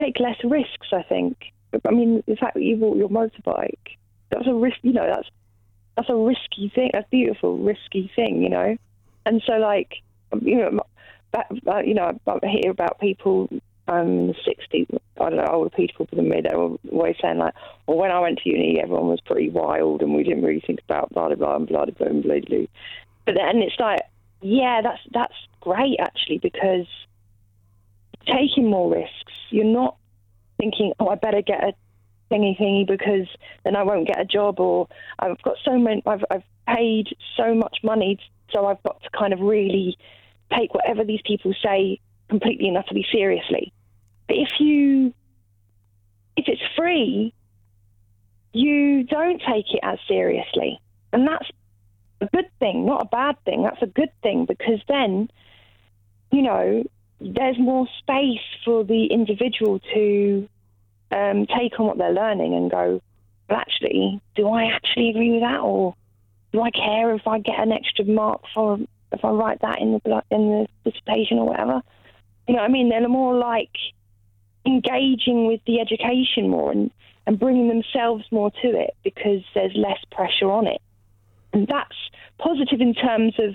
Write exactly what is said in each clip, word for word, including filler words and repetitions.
take less risks, I think. I mean, the fact that you bought your motorbike, that's a risk, you know, that's that's a risky thing. That's a beautiful, risky thing, you know. And so, like, you know, that, you know, I hear about people um, sixty, I don't know, older people than me, they were always saying, like, well, when I went to uni, everyone was pretty wild and we didn't really think about blah, blah, blah, and blah, blah, blah, blah, blah. But then it's like, yeah, that's that's great, actually, because taking more risks, you're not thinking, oh, I better get a thingy thingy because then I won't get a job, or I've got so many, I've, I've paid so much money, so I've got to kind of really take whatever these people say completely and utterly seriously. But if you, if it's free, you don't take it as seriously. And that's a good thing, not a bad thing. That's a good thing, because then, you know, there's more space for the individual to um, take on what they're learning and go, well, actually, do I actually agree with that? Or do I care if I get an extra mark for if I write that in the in the dissertation or whatever? You know what I mean? They're more like engaging with the education more and, and bringing themselves more to it because there's less pressure on it. And that's positive in terms of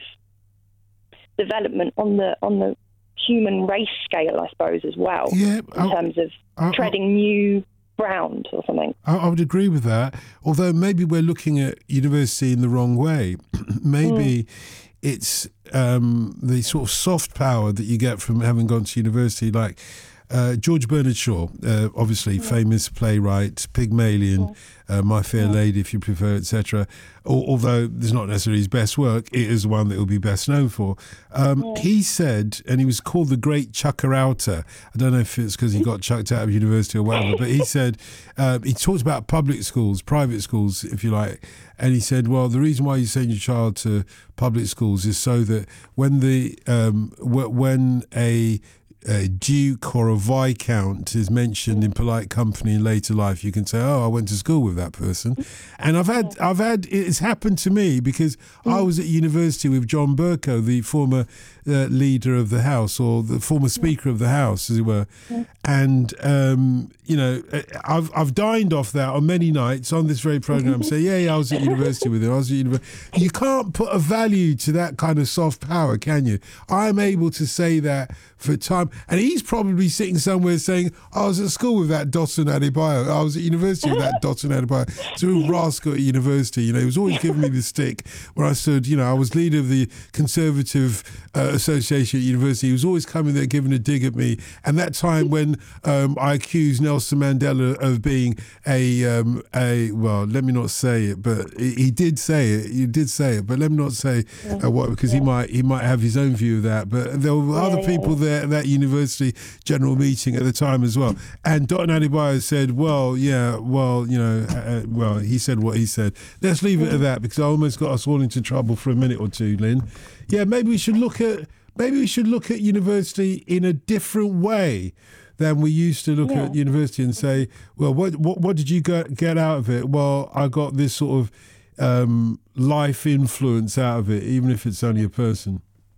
development on the on the human race scale, I suppose, as well. Yeah, in I'll, terms of I'll, treading I'll, new ground or something. I, I would agree with that. Although maybe we're looking at university in the wrong way. Maybe mm. it's um, the sort of soft power that you get from having gone to university, like uh, George Bernard Shaw, uh, obviously mm. famous playwright, Pygmalion, mm. uh, My Fair mm. Lady, if you prefer, et cetera. Although there's not necessarily his best work, it is the one that he'll be best known for. Um, yeah. He said, and he was called the Great Chucker Outer. I don't know if it's because he got chucked out of university or whatever, but he said, uh, he talked about public schools, private schools, if you like, and he said, well, the reason why you send your child to public schools is so that when the um, w- when a a duke or a viscount is mentioned in polite company in later life, you can say, oh, I went to school with that person. And I've had, I've had, it's happened to me because I was at university with John Bercow, the former uh, leader of the House, or the former Speaker of the House, as it were. And, um, you know, I've I've dined off that on many nights on this very programme, say, yeah, yeah, I was at university with him. I was at university. You can't put a value to that kind of soft power, can you? I'm able to say that for time. And he's probably sitting somewhere saying, I was at school with that Dotun Adebayo. I was at university with that Dotun Adebayo. So a rascal at university, you know, he was always giving me the stick when I stood, you know, I was leader of the Conservative uh, Association at university. He was always coming there giving a dig at me. And that time when um, I accused Nelson Mandela of being a, um, a well, let me not say it, but he did say it. He did say it, but let me not say uh, what, because he might he might have his own view of that. But there were other people there at that university general meeting at the time as well. And Dotun Adebayo said, well, yeah, well, you know, uh, well, he said what he said. Let's leave it at that, because I almost got us all into trouble for a minute or two, Lynn. Yeah, maybe we should look at maybe we should look at university in a different way than we used to look yeah. at university and say, well, what what what did you get get out of it? Well, I got this sort of um, life influence out of it, even if it's only a person.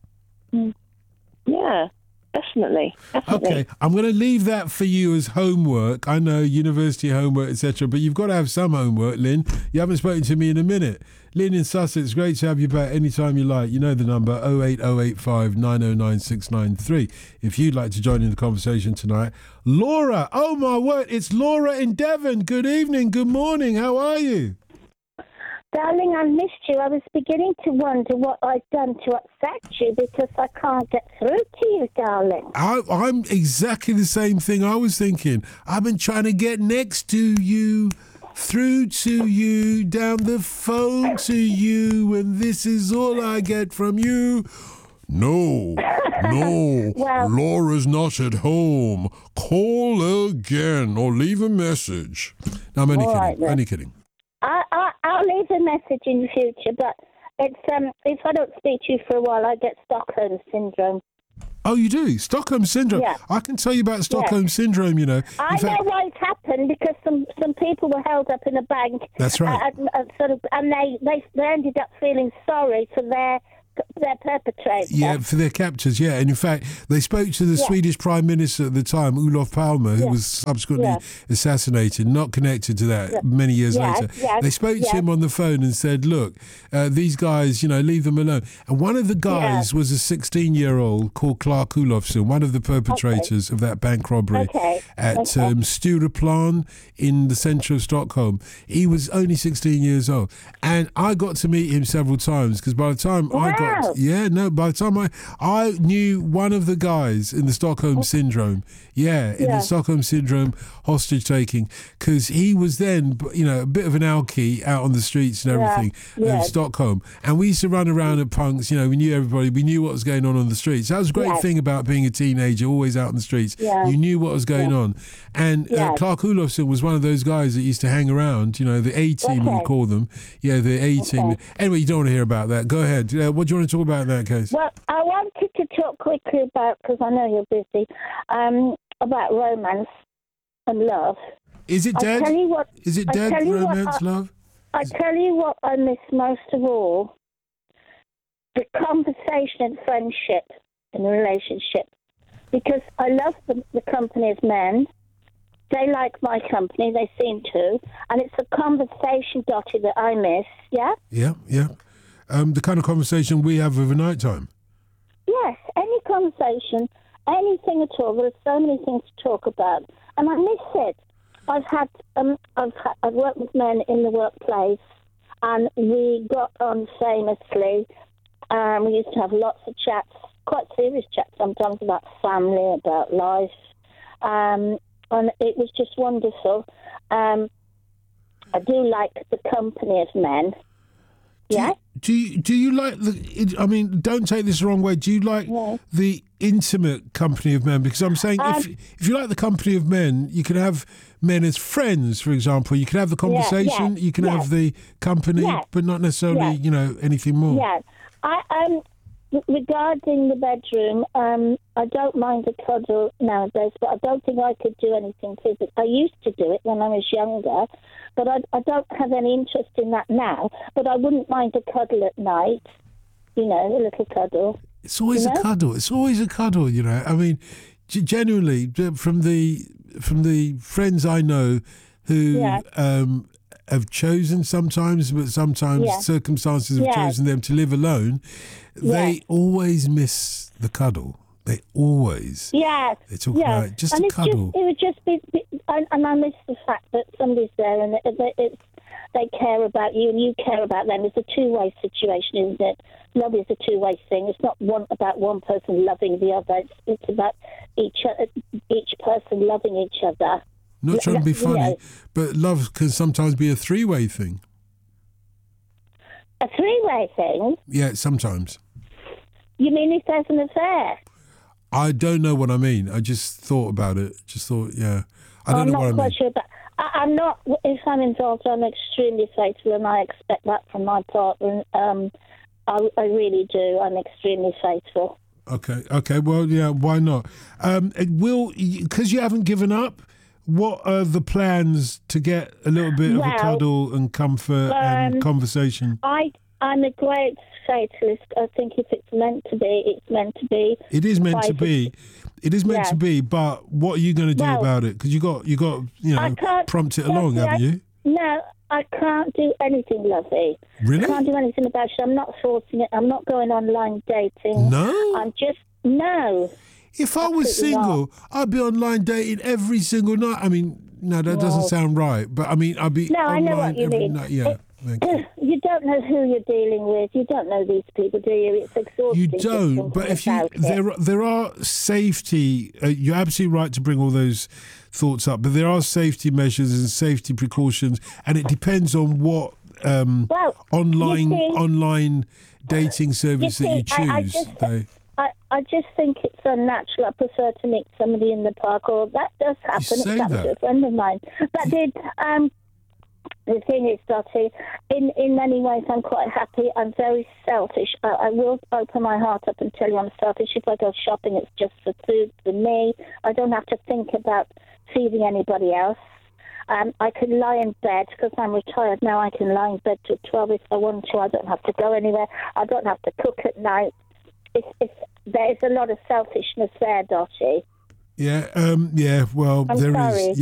Yeah. Definitely, definitely. Okay, I'm going to leave that for you as homework. I know, university homework, et cetera, but you've got to have some homework, Lynn. You haven't spoken to me in a minute. Lynn in Sussex, great to have you back anytime you like. You know the number, oh eight oh eight five nine oh nine six nine three. If you'd like to join in the conversation tonight. Laura, oh my word, it's Laura in Devon. Good evening, good morning, how are you? Darling, I missed you. I was beginning to wonder what I'd done to upset you because I can't get through to you, darling. I, I'm exactly the same thing I was thinking. I've been trying to get next to you, through to you, down the phone to you, and this is all I get from you. No, no, well, Laura's not at home. Call again or leave a message. No, I'm only kidding. Right, only kidding. I, I, I'll leave a message in the future, but it's um, if I don't speak to you for a while, I get Stockholm Syndrome. Oh, you do? Stockholm Syndrome? Yeah. I can tell you about Stockholm yeah. Syndrome, you know. I in fact, know why it's happened, because some, some people were held up in a bank. That's right. Uh, uh, sort of, and they, they, they ended up feeling sorry for their their perpetrator. Yeah, for their captors, yeah. And in fact, they spoke to the Yeah. Swedish Prime Minister at the time, Olof Palme, who Yeah. was subsequently Yeah. assassinated, not connected to that Yeah. many years Yes, later. yes, They spoke yes. to him on the phone and said, look, uh, these guys, you know, leave them alone. And one of the guys was a sixteen-year-old called Clark Olofsson, one of the perpetrators of that bank robbery Okay. at Okay. um, Stureplan in the centre of Stockholm. He was only sixteen years old. And I got to meet him several times because by the time I Wow. got... Yeah, no, by the time I... I knew one of the guys in the Stockholm Syndrome. Yeah, in Yeah. the Stockholm Syndrome hostage taking, because he was then, you know, a bit of an alky out on the streets and Yeah, everything yeah. of Stockholm. And we used to run around at punks, you know, we knew everybody, we knew what was going on on the streets. That was a great Yeah. thing about being a teenager, always out on the streets. Yeah. You knew what was going Yeah. on. And Yeah. uh, Clark Olofsson was one of those guys that used to hang around, you know, the A-team, we Okay. call them. Yeah, the A-team. Okay. Anyway, you don't want to hear about that. Go ahead. Uh, what do you want to talk about in that case? Well, I wanted to talk quickly about, because I know you're busy, um, about romance and love. Is it I dead? tell you what, Is it I dead, tell you what, romance, I- love? I tell you what I miss most of all: the conversation and friendship in a relationship. Because I love the, the company of men. They like my company, they seem to. And it's the conversation, Dottie, that I miss, yeah? Yeah, yeah. Um, the kind of conversation we have over night time. Yes, any conversation, anything at all. There are so many things to talk about. And I miss it. I've had, um, I've, had, I've worked with men in the workplace, and we got on famously. Um, we used to have lots of chats, quite serious chats sometimes about family, about life. Um, and it was just wonderful. Um, I do like the company of men. Yeah? Do you, do you like the? it- I mean, don't take this the wrong way. Do you like Yeah. the intimate company of men? Because I'm saying, if Um, if you like the company of men, you can have men as friends, for example. You can have the conversation. yeah, you can yeah. have the company, Yeah. but not necessarily, Yeah. you know, anything more. Yeah. I um regarding the bedroom, um, I don't mind a cuddle nowadays, but I don't think I could do anything physical. I used to do it when I was younger, but I, I don't have any interest in that now. But I wouldn't mind a cuddle at night, you know, a little cuddle. It's always You a know? cuddle. It's always a cuddle. You know. I mean, g- genuinely, d- from the from the friends I know who Yeah. um, have chosen sometimes, but sometimes Yeah. circumstances have Yeah. chosen them to live alone. They Yeah. always miss the cuddle. They always. Yeah, They talk yeah. about just and a it's cuddle. Just, it would just be, be and, and I miss the fact that somebody's there and it, it, it's they care about you and you care about them. It's a two-way situation, isn't it? Love is a two-way thing. It's not one about one person loving the other. It's, it's about each o- each person loving each other. Not trying to be you funny, know. but love can sometimes be a three-way thing. A three-way thing. Yeah, sometimes. You mean if there's an affair? I don't know what I mean. I just thought about it. Just thought, yeah. I don't I'm know not what I quite mean. sure, but I, I'm not. If I'm involved, I'm extremely faithful, and I expect that from my partner. Um, I, I really do. I'm extremely faithful. Okay, okay. Well, yeah, why not? Um, it will, because you haven't given up, what are the plans to get a little bit of a Well, cuddle and comfort and um, conversation? I I'm a great fatalist. I think if it's meant to be, it's meant to be. It is meant to Private- be. It is meant Yeah. to be, but what are you going to do Well, about it? Because you got, you got, you I know, can't- prompt it well, along, see, haven't I- you? No, I can't do anything, lovey. Really? I can't do anything about it. I'm not forcing it. I'm not going online dating. No? I'm just no. If I was Absolutely single, I'd be online dating every single night. I mean, no, that doesn't No. sound right. But I mean, I'd be No, I online know what you every mean. night. Yeah, It- thank you. You don't know who you're dealing with. You don't know these people, do you? It's exhausting. You just don't, thinking but if you about it. there are- there are safety. Uh, you're absolutely right to bring all those thoughts up, but there are safety measures and safety precautions, and it depends on what um, Well, online you see- online dating service that you see, I- I choose. just- They- I, I just think it's unnatural. I prefer to meet somebody in the park, or that does happen. It's say happened that. to a friend of mine. But did um, the thing is, Dottie, in in many ways, I'm quite happy. I'm very selfish. I, I will open my heart up and tell you I'm selfish. If I go shopping, it's just for food for me. I don't have to think about feeding anybody else. Um, I can lie in bed because I'm retired now. I can lie in bed till twelve if I want to. I don't have to go anywhere. I don't have to cook at night. It's, it's, there's a lot of selfishness there, Dottie. Yeah, um, yeah. Well, I'm there sorry. is.